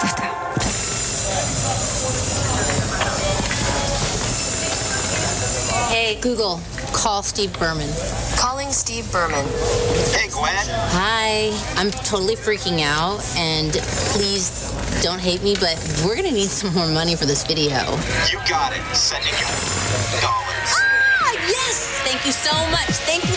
Hey, Google, call Steve Berman. Calling Steve Berman. Hey, Gwen. Hi, I'm totally freaking out, and please don't hate me, but we're gonna need some more money for this video. You got it. Sending you dollars. Ah, yes! Thank you so much. Thank you.